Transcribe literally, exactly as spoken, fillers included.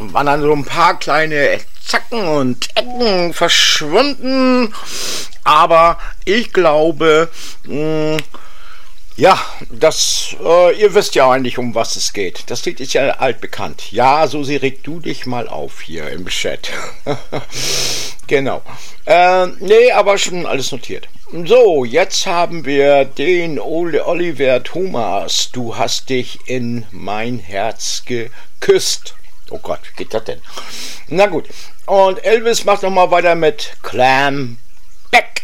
waren dann so ein paar kleine Zacken und Ecken verschwunden. Aber ich glaube, mh, ja, das, äh, ihr wisst ja eigentlich, um was es geht. Das Lied ist ja altbekannt. Ja, Susi, reg du dich mal auf hier im Chat. Genau. Äh, nee, aber schon alles notiert. So, jetzt haben wir den Ole Oliver Thomas. Du hast dich in mein Herz geküsst. Oh Gott, wie geht das denn? Na gut. Und Elvis macht nochmal weiter mit Clam Back.